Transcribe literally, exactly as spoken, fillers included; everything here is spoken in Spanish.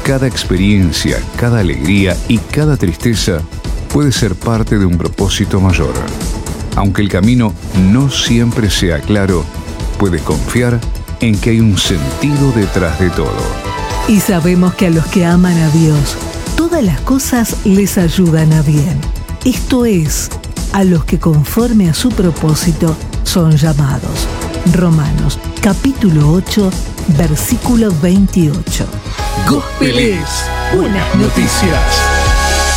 Cada experiencia, cada alegría y cada tristeza puede ser parte de un propósito mayor. Aunque el camino no siempre sea claro, puedes confiar en que hay un sentido detrás de todo. Y sabemos que a los que aman a Dios, todas las cosas les ayudan a bien. Esto es, a los que conforme a su propósito son llamados. Romanos, capítulo ocho, versículo veintiocho. Gospel es buenas noticias.